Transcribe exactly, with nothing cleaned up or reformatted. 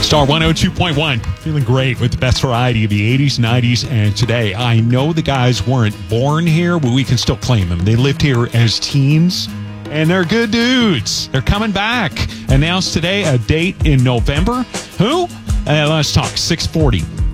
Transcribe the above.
Star one oh two point one. Feeling great with the best variety of the eighties, nineties, and today. I know the guys weren't born here, but we can still claim them. They lived here as teens, and they're good dudes. They're coming back. Announced today a date in November. Who? Uh, let's talk. six forty